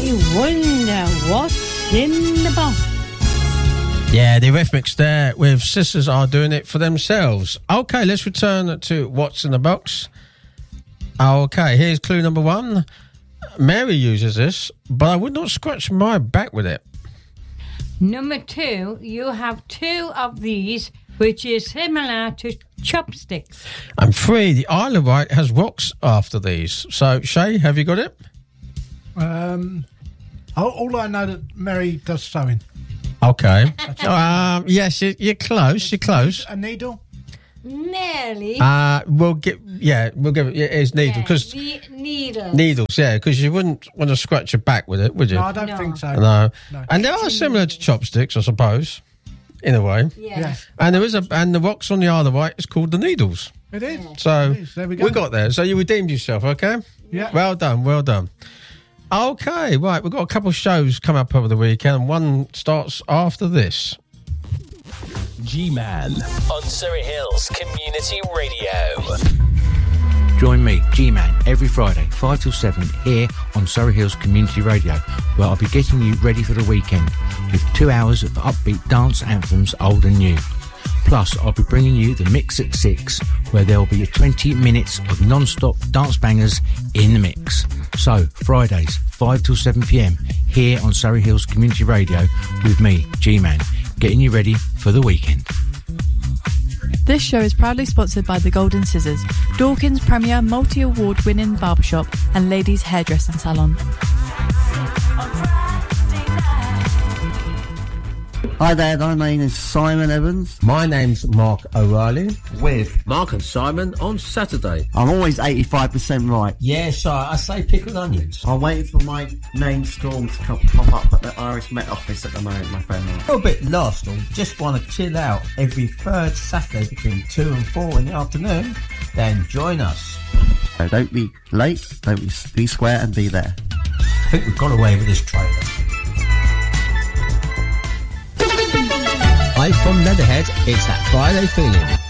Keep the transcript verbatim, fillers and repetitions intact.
I wonder what's in the box. Yeah, the Eurythmics there with Sisters Are Doing It For Themselves. Okay, let's return to What's in the Box. Okay, here's clue number one. Mary uses this, but I would not scratch my back with it. Number two, you have two of these, which is similar to chopsticks. And three, the Isle of Wight has rocks after these. So, Shay, have you got it? Um, all, all I know that Mary does sewing. Okay. um, yes, you, you're close. You're close. A needle? Nearly. Uh, we'll get. Yeah, we'll give it. Yeah, it's needle because yeah, ne- needles. needles. Yeah, because you wouldn't want to scratch your back with it, would you? No, I don't No. think so. No. No. And they are similar to chopsticks, I suppose, in a way. Yeah. Yeah. And there is a and the rocks on the Isle of Wight is called the needles. It is. So It is. There we go. got there. So you redeemed yourself, okay? Yeah. Well done, well done. Okay, right, we've got a couple of shows come up over the weekend, and one starts after this. G-Man on Surrey Hills Community Radio. Join me, G-Man, every Friday, five till seven, here on Surrey Hills Community Radio, where I'll be getting you ready for the weekend with two hours of upbeat dance anthems, old and new. Plus, I'll be bringing you the Mix at six, where there'll be twenty minutes of non-stop dance bangers in the mix. So, Fridays, five till seven p.m, here on Surrey Hills Community Radio with me, G-Man, getting you ready for the weekend. This show is proudly sponsored by The Golden Scissors, Dorkins' premier multi-award winning barbershop and ladies' hairdressing salon. Hi there, my name is Simon Evans. My name's Mark O'Reilly. With Mark and Simon on Saturday. I'm always eighty-five percent right. Yeah, so I say pickled onions. I'm waiting for my name storm to come, pop up at the Irish Met Office at the moment, my friend. You're a bit lost or just want to chill out every third Saturday between two and four in the afternoon? Then join us. So don't be late, don't be, be square and be there. I think we've got away with this trailer. Live from Leatherhead, it's that Friday feeling.